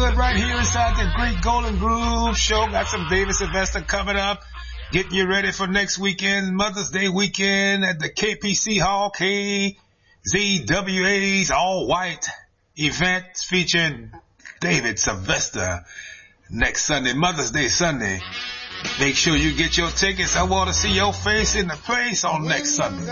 good right here inside the Great Golden Groove Show. Got some David Sylvester coming up. Getting you ready for next weekend, Mother's Day weekend at the KPC Hall, KZWA's all-white event featuring David Sylvester next Sunday, Mother's Day Sunday. Make sure you get your tickets. I want to see your face in the place on next Sunday.